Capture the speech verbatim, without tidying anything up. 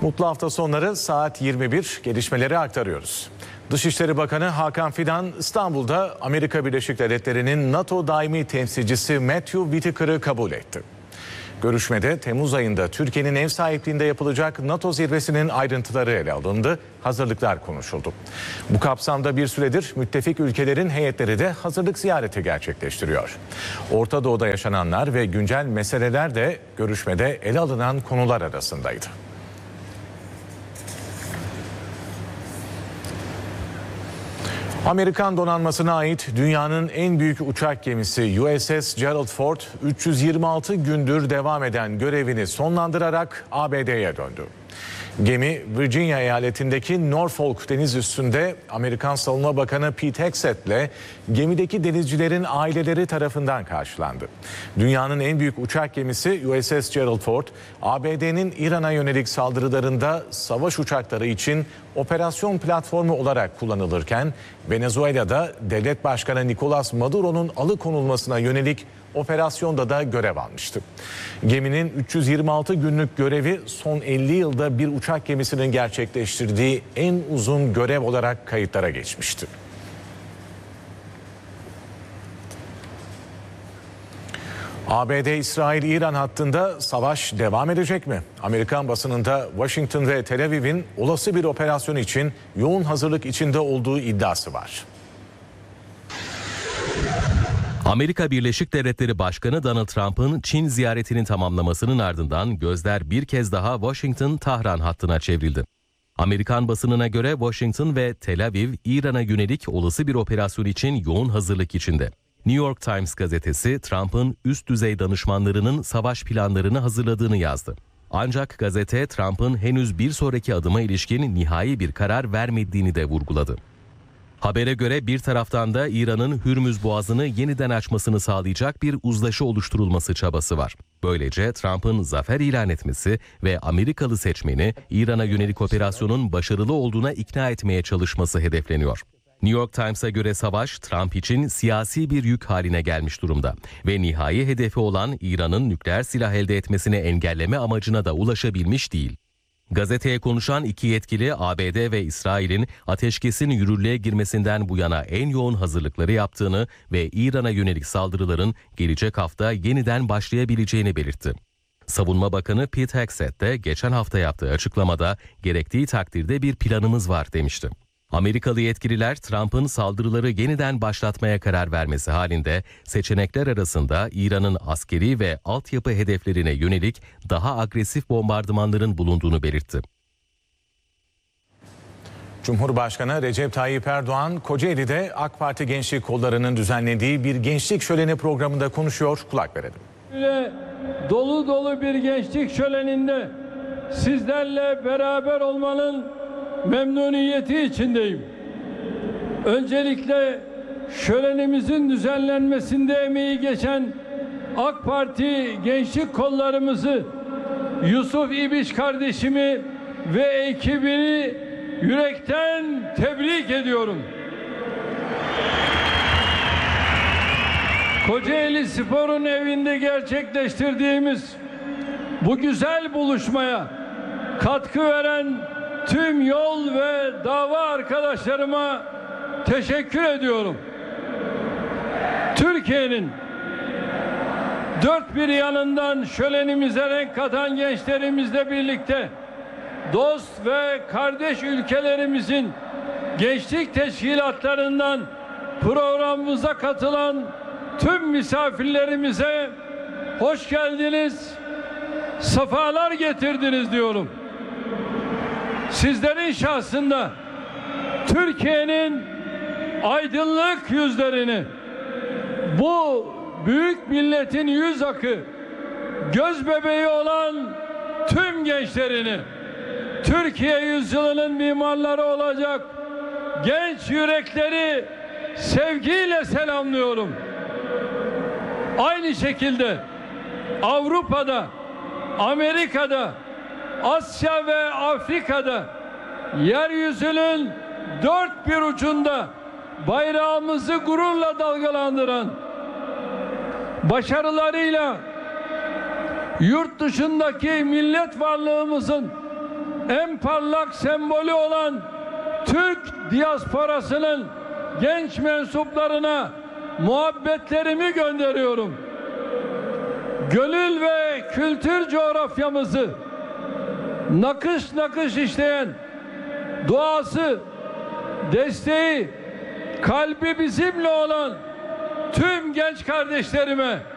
Mutlu hafta sonları saat yirmi bir gelişmeleri aktarıyoruz. Dışişleri Bakanı Hakan Fidan İstanbul'da Amerika Birleşik Devletleri'nin NATO daimi temsilcisi Matthew Whitaker'ı kabul etti. Görüşmede Temmuz ayında Türkiye'nin ev sahipliğinde yapılacak NATO zirvesinin ayrıntıları ele alındı, hazırlıklar konuşuldu. Bu kapsamda bir süredir müttefik ülkelerin heyetleri de hazırlık ziyareti gerçekleştiriyor. Orta Doğu'da yaşananlar ve güncel meseleler de görüşmede ele alınan konular arasındaydı. Amerikan donanmasına ait dünyanın en büyük uçak gemisi U S S Gerald Ford üç yüz yirmi altı gündür devam eden görevini sonlandırarak A B D'ye döndü. Gemi Virginia eyaletindeki Norfolk deniz üstünde Amerikan Savunma Bakanı Pete Hegseth'le gemideki denizcilerin aileleri tarafından karşılandı. Dünyanın en büyük uçak gemisi U S S Gerald Ford, A B D'nin İran'a yönelik saldırılarında savaş uçakları için operasyon platformu olarak kullanılırken Venezuela'da devlet başkanı Nicolas Maduro'nun alıkonulmasına yönelik operasyonda da görev almıştı. Geminin üç yüz yirmi altı günlük görevi son elli yılda bir uçak gemisinin gerçekleştirdiği en uzun görev olarak kayıtlara geçmişti. A B D-İsrail-İran hattında savaş devam edecek mi? Amerikan basınında Washington ve Tel Aviv'in olası bir operasyon için yoğun hazırlık içinde olduğu iddiası var. Amerika Birleşik Devletleri Başkanı Donald Trump'ın Çin ziyaretinin tamamlamasının ardından gözler bir kez daha Washington-Tahran hattına çevrildi. Amerikan basınına göre Washington ve Tel Aviv, İran'a yönelik olası bir operasyon için yoğun hazırlık içinde. New York Times gazetesi Trump'ın üst düzey danışmanlarının savaş planlarını hazırladığını yazdı. Ancak gazete Trump'ın henüz bir sonraki adıma ilişkin nihai bir karar vermediğini de vurguladı. Habere göre bir taraftan da İran'ın Hürmüz Boğazı'nı yeniden açmasını sağlayacak bir uzlaşı oluşturulması çabası var. Böylece Trump'ın zafer ilan etmesi ve Amerikalı seçmeni İran'a yönelik operasyonun başarılı olduğuna ikna etmeye çalışması hedefleniyor. New York Times'a göre savaş Trump için siyasi bir yük haline gelmiş durumda ve nihai hedefi olan İran'ın nükleer silah elde etmesini engelleme amacına da ulaşabilmiş değil. Gazeteye konuşan iki yetkili A B D ve İsrail'in ateşkesin yürürlüğe girmesinden bu yana en yoğun hazırlıkları yaptığını ve İran'a yönelik saldırıların gelecek hafta yeniden başlayabileceğini belirtti. Savunma Bakanı Pete Hegseth de geçen hafta yaptığı açıklamada gerektiği takdirde bir planımız var demişti. Amerikalı yetkililer Trump'ın saldırıları yeniden başlatmaya karar vermesi halinde seçenekler arasında İran'ın askeri ve altyapı hedeflerine yönelik daha agresif bombardımanların bulunduğunu belirtti. Cumhurbaşkanı Recep Tayyip Erdoğan, Kocaeli'de AK Parti Gençlik Kolları'nın düzenlediği bir gençlik şöleni programında konuşuyor. Kulak verelim. Böyle dolu dolu bir gençlik şöleninde sizlerle beraber olmanın memnuniyeti içindeyim. Öncelikle şölenimizin düzenlenmesinde emeği geçen AK Parti gençlik kollarımızı, Yusuf İbiş kardeşimi ve ekibini yürekten tebrik ediyorum. Kocaeli Spor'un evinde gerçekleştirdiğimiz bu güzel buluşmaya katkı veren tüm yol ve dava arkadaşlarıma teşekkür ediyorum. Türkiye'nin dört bir yanından şölenimize renk katan gençlerimizle birlikte dost ve kardeş ülkelerimizin gençlik teşkilatlarından programımıza katılan tüm misafirlerimize hoş geldiniz, sefalar getirdiniz diyorum. Sizlerin şahsında Türkiye'nin aydınlık yüzlerini, bu büyük milletin yüz akı, göz bebeği olan tüm gençlerini, Türkiye yüzyılının mimarları olacak genç yürekleri sevgiyle selamlıyorum. Aynı şekilde Avrupa'da, Amerika'da, Asya ve Afrika'da yeryüzünün dört bir ucunda bayrağımızı gururla dalgalandıran, başarılarıyla yurt dışındaki millet varlığımızın en parlak sembolü olan Türk diasporasının genç mensuplarına muhabbetlerimi gönderiyorum. Gönül ve kültür coğrafyamızı nakış nakış işleyen, duası, desteği, kalbi bizimle olan tüm genç kardeşlerime